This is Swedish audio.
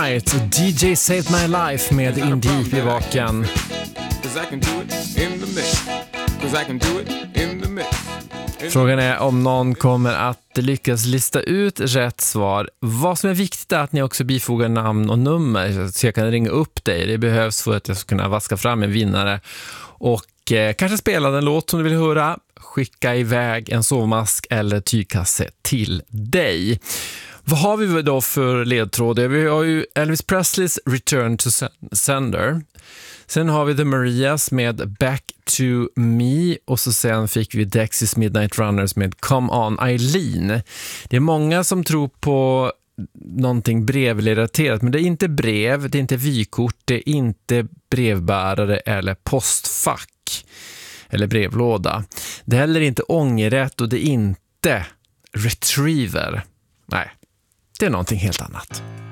Night, DJ Saved My Life med In Deep i baken. Frågan är om någon kommer att lyckas lista ut rätt svar. Vad som är viktigt är att ni också bifogar namn och nummer så jag kan ringa upp dig. Det behövs för att jag ska kunna vaska fram en vinnare. Och kanske spela den låt som du vill höra. Skicka iväg en sovmask eller tygkasse till dig. Vad har vi då för ledtråd? Vi har ju Elvis Presleys Return to Sender. Sen har vi The Marias med Back to Me. Och så sen fick vi Dexys Midnight Runners med Come On Eileen. Det är många som tror på någonting brevrelaterat. Men det är inte brev, det är inte vykort, det är inte brevbärare eller postfack. Eller brevlåda. Det är heller inte ångerrätt och det är inte retriever. Nej, det är någonting helt annat.